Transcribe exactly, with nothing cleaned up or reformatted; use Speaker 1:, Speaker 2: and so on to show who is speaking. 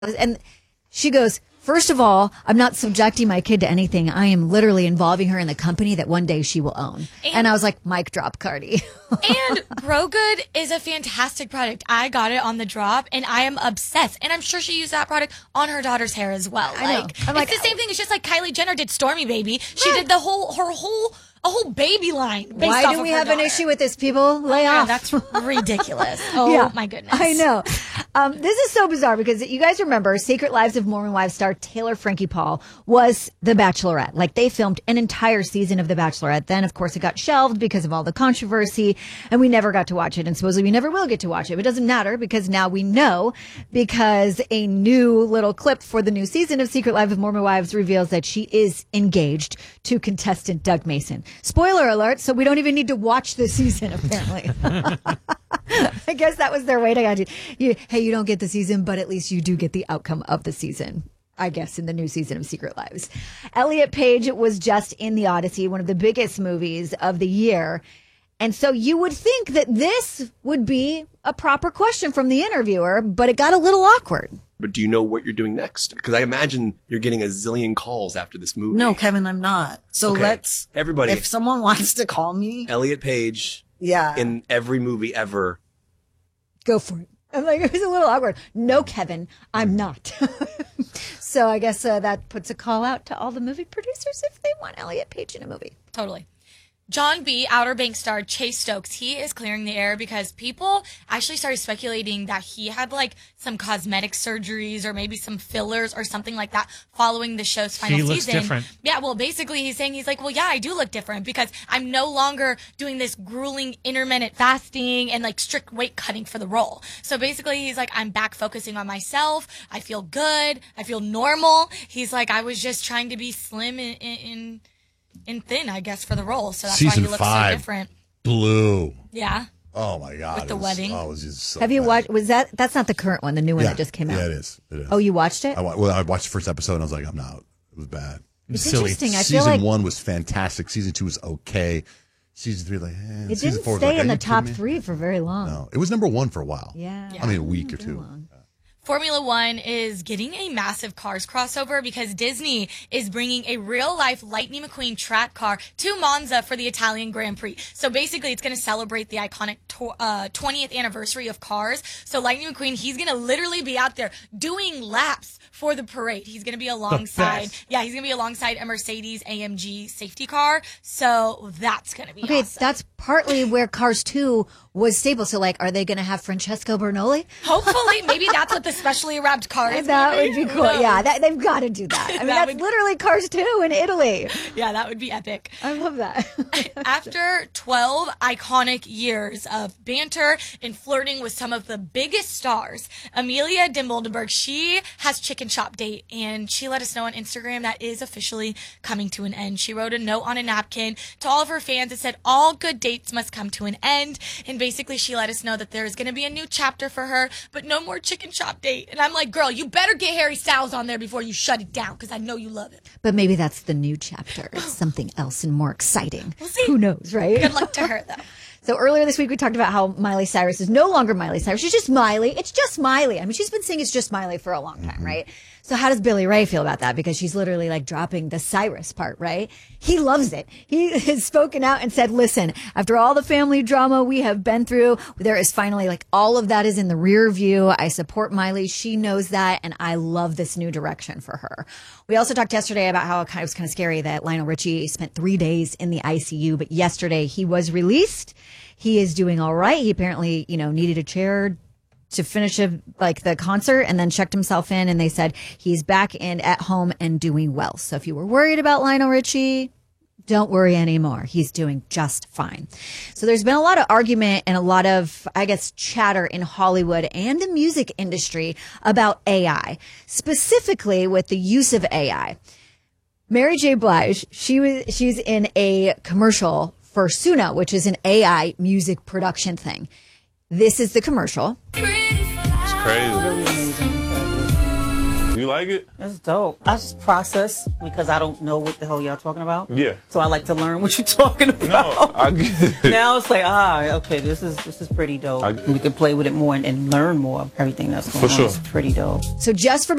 Speaker 1: And she goes, first of all, I'm not subjecting my kid to anything. I am literally involving her in the company that one day she will own. And, and I was like, mic drop, Cardi.
Speaker 2: And Bro Good is a fantastic product. I got it on the drop, and I am obsessed. And I'm sure she used that product on her daughter's hair as well.
Speaker 1: I know.
Speaker 2: Like,
Speaker 1: I'm
Speaker 2: it's
Speaker 1: like,
Speaker 2: the same thing. It's just like Kylie Jenner did Stormy Baby. She
Speaker 1: right.
Speaker 2: did the whole, her whole... a whole baby line. Based
Speaker 1: Why
Speaker 2: off
Speaker 1: do
Speaker 2: of
Speaker 1: we
Speaker 2: her
Speaker 1: have
Speaker 2: daughter.
Speaker 1: an issue with this, people? Lay
Speaker 2: Yeah,
Speaker 1: off.
Speaker 2: that's ridiculous. Oh,
Speaker 1: yeah,
Speaker 2: my goodness.
Speaker 1: I know. Um, this is so bizarre because you guys remember Secret Lives of Mormon Wives star Taylor Frankie Paul was The Bachelorette. Like, they filmed an entire season of The Bachelorette. Then, of course, it got shelved because of all the controversy, and we never got to watch it. And supposedly we never will get to watch it. But it doesn't matter because now we know, because a new little clip for the new season of Secret Lives of Mormon Wives reveals that she is engaged to contestant Doug Mason. Spoiler alert, so we don't even need to watch the season, apparently. I guess that was their way to get you. Hey, you don't get the season, but at least you do get the outcome of the season, I guess, in the new season of Secret Lives. Elliot Page was just in The Odyssey, one of the biggest movies of the year. And so you would think that this would be a proper question from the interviewer, but it got a little awkward.
Speaker 3: But do you know what you're doing next? Because I imagine you're getting a zillion calls after this movie.
Speaker 4: No, Kevin, I'm not. So
Speaker 3: Okay.
Speaker 4: let's...
Speaker 3: Everybody.
Speaker 4: If someone wants to call me...
Speaker 3: Elliot Page.
Speaker 4: Yeah.
Speaker 3: In every movie ever.
Speaker 1: Go for it. I'm like, it was a little awkward. No, Kevin, I'm not. So I guess uh, that puts a call out to all the movie producers if they want Elliot Page in a movie.
Speaker 2: Totally. John B., Outer Banks star Chase Stokes, he is clearing the air because people actually started speculating that he had like some cosmetic surgeries or maybe some fillers or something like that following the show's final
Speaker 5: He
Speaker 2: season.
Speaker 5: looks different.
Speaker 2: Yeah, well, basically he's saying, he's like, well, yeah, I do look different because I'm no longer doing this grueling intermittent fasting and like strict weight cutting for the role. So basically he's like, I'm back focusing on myself. I feel good. I feel normal. He's like, I was just trying to be slim and, and and thin, I guess, for the role. So that's
Speaker 6: Season
Speaker 2: why he looks
Speaker 6: five
Speaker 2: so different.
Speaker 6: Blew.
Speaker 2: Yeah.
Speaker 6: Oh my God.
Speaker 2: With the
Speaker 6: it was,
Speaker 2: wedding.
Speaker 6: Oh, it was just so
Speaker 1: Have you
Speaker 6: bad.
Speaker 1: watched? Was that? That's not the current one. The new one
Speaker 6: Yeah.
Speaker 1: that just came out.
Speaker 6: Yeah, it is. It is.
Speaker 1: Oh, you watched it?
Speaker 6: I, wa- well, I watched the first episode and I was like, I'm not. It was bad.
Speaker 1: It's
Speaker 5: Silly.
Speaker 1: interesting. I
Speaker 6: Season
Speaker 1: feel like
Speaker 6: one was fantastic. Season two was okay. Season three, like, eh.
Speaker 1: it
Speaker 6: Season
Speaker 1: didn't
Speaker 6: four was
Speaker 1: stay
Speaker 6: like,
Speaker 1: in
Speaker 6: are
Speaker 1: the
Speaker 6: you
Speaker 1: top
Speaker 6: kidding me?
Speaker 1: three for very long.
Speaker 6: No, it was number one for a while.
Speaker 1: Yeah.
Speaker 6: I mean, a week or
Speaker 1: Very
Speaker 6: two.
Speaker 1: long.
Speaker 2: Formula One is getting a massive Cars crossover because Disney is bringing a real-life Lightning McQueen track car to Monza for the Italian Grand Prix. So basically, it's going to celebrate the iconic to- uh, twentieth anniversary of Cars. So Lightning McQueen, he's going to literally be out there doing laps for the parade. He's going to be alongside,
Speaker 5: best.
Speaker 2: yeah, he's going to be alongside a Mercedes A M G safety car. So that's going to be
Speaker 1: Okay,
Speaker 2: awesome.
Speaker 1: that's partly where Cars two was stable. So, like, are they going to have Francesco Bernoulli?
Speaker 2: Hopefully, maybe that's what the specially wrapped car is.
Speaker 1: That
Speaker 2: gonna
Speaker 1: would be
Speaker 2: Who
Speaker 1: cool.
Speaker 2: knows?
Speaker 1: Yeah, that, they've got to do that. I mean,
Speaker 2: That
Speaker 1: that's
Speaker 2: would-
Speaker 1: literally Cars two in Italy.
Speaker 2: Yeah, that would be epic.
Speaker 1: I love that.
Speaker 2: After twelve iconic years of banter and flirting with some of the biggest stars, Amelia Dimboldenberg, she has chicken shop date, and she let us know on Instagram that is officially coming to an end. She wrote a note on a napkin to all of her fans that said all good dates must come to an end, and basically she let us know that there's going to be a new chapter for her, but no more chicken shop date. And I'm like, girl, you better get Harry Styles on there before you shut it down, because I know you love it.
Speaker 1: But maybe that's the new chapter. It's something else and more exciting.
Speaker 2: We'll see.
Speaker 1: Who knows, right?
Speaker 2: Good luck to her, though.
Speaker 1: So earlier this week, we talked about how Miley Cyrus is no longer Miley Cyrus. She's just Miley. It's just Miley. I mean, she's been saying it's just Miley for a long time,
Speaker 6: Mm-hmm.
Speaker 1: right? So how does Billy Ray feel about that? Because she's literally like dropping the Cyrus part, right? He loves it. He has spoken out and said, listen, after all the family drama we have been through, there is finally like all of that is in the rear view. I support Miley. She knows that. And I love this new direction for her. We also talked yesterday about how it kind of was kind of scary that Lionel Richie spent three days in the I C U, but yesterday he was released. He is doing all right. He apparently, you know, needed a chair to finish a, like the concert and then checked himself in, and they said he's back in at home and doing well. So if you were worried about Lionel Richie, don't worry anymore. He's doing just fine. So there's been a lot of argument and a lot of, I guess, chatter in Hollywood and the music industry about A I, specifically with the use of A I. Mary J. Blige, she was, she's in a commercial for Suno, which is an A I music production thing. This is the commercial.
Speaker 3: It's crazy. You
Speaker 5: like it?
Speaker 4: That's dope. I just process because I don't know what the hell y'all talking about.
Speaker 5: Yeah.
Speaker 4: So I like to learn what you're talking about.
Speaker 5: No, I get it.
Speaker 4: Now it's like, ah, okay, this is this is pretty dope.
Speaker 5: I-
Speaker 4: we can play with it more and, and learn more of everything that's going
Speaker 5: For
Speaker 4: on.
Speaker 5: sure.
Speaker 4: It's pretty dope.
Speaker 1: So just for